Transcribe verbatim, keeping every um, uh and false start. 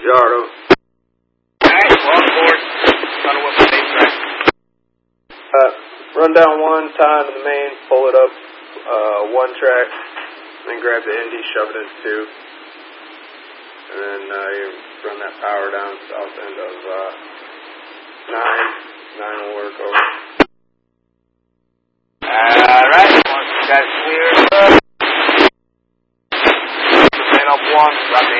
Yardo. Alright, well, on board. Thunder Wheel for main track. Uh, run down one, tie into the main, pull it up uh, one track, then grab the Indy, shove it into two. And then uh, you run that power down south end of uh, nine. Nine will work over. Alright, once you guys clear. Main up one, rock